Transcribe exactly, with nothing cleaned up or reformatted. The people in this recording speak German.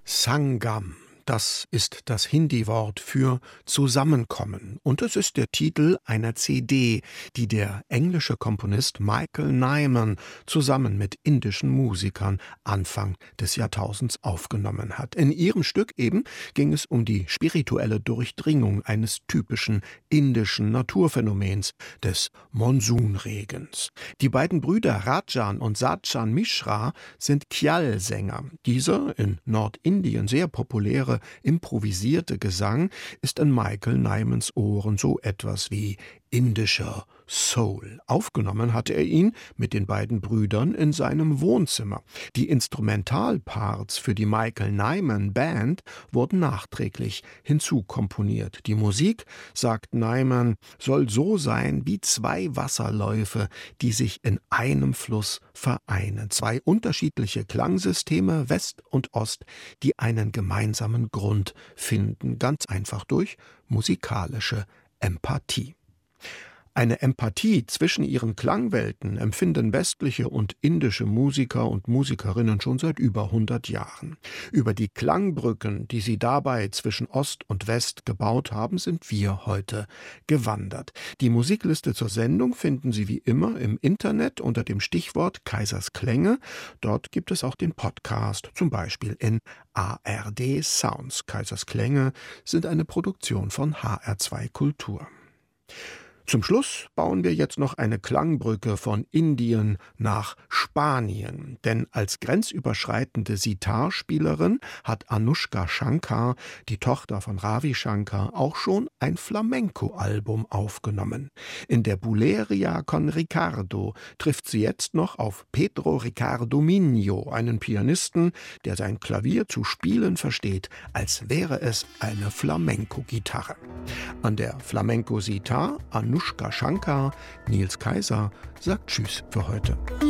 Sangam, das ist das Hindi-Wort für Zusammenkommen. Und es ist der Titel einer C D, die der englische Komponist Michael Nyman zusammen mit indischen Musikern Anfang des Jahrtausends aufgenommen hat. In ihrem Stück eben ging es um die spirituelle Durchdringung eines typischen indischen Naturphänomens, des Monsunregens. Die beiden Brüder Rajan und Sachin Mishra sind Khyal-Sänger. Dieser in Nordindien sehr populäre improvisierte Gesang ist in Michael Nymans Ohren so etwas wie indischer Soul. Aufgenommen hatte er ihn mit den beiden Brüdern in seinem Wohnzimmer. Die Instrumentalparts für die Michael Nyman Band wurden nachträglich hinzukomponiert. Die Musik, sagt Nyman, soll so sein wie zwei Wasserläufe, die sich in einem Fluss vereinen. Zwei unterschiedliche Klangsysteme, West und Ost, die einen gemeinsamen Grund finden, ganz einfach durch musikalische Empathie. Eine Empathie zwischen ihren Klangwelten empfinden westliche und indische Musiker und Musikerinnen schon seit über hundert Jahren. Über die Klangbrücken, die sie dabei zwischen Ost und West gebaut haben, sind wir heute gewandert. Die Musikliste zur Sendung finden Sie wie immer im Internet unter dem Stichwort Kaisers Klänge. Dort gibt es auch den Podcast, zum Beispiel in A R D Sounds. Kaisers Klänge sind eine Produktion von H R zwei Kultur. Zum Schluss bauen wir jetzt noch eine Klangbrücke von Indien nach Spanien. Denn als grenzüberschreitende Sitar-Spielerin hat Anushka Shankar, die Tochter von Ravi Shankar, auch schon ein Flamenco-Album aufgenommen. In der Buleria con Ricardo trifft sie jetzt noch auf Pedro Ricardo Minho, einen Pianisten, der sein Klavier zu spielen versteht, als wäre es eine Flamenco-Gitarre. An der Flamenco-Sitar Anushka Shankar, Nils Kaiser sagt Tschüss für heute.